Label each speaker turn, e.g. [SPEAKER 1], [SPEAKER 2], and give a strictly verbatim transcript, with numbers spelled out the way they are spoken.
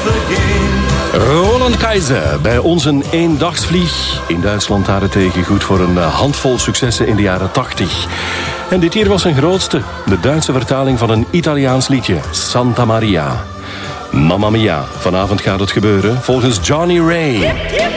[SPEAKER 1] Roland Kaiser bij ons een eendagsvlieg. In Duitsland daarentegen goed voor een handvol successen in de jaren tachtig. En dit hier was zijn grootste. De Duitse vertaling van een Italiaans liedje. Santa Maria. Mamma Mia. Vanavond gaat het gebeuren volgens Johnny Ray.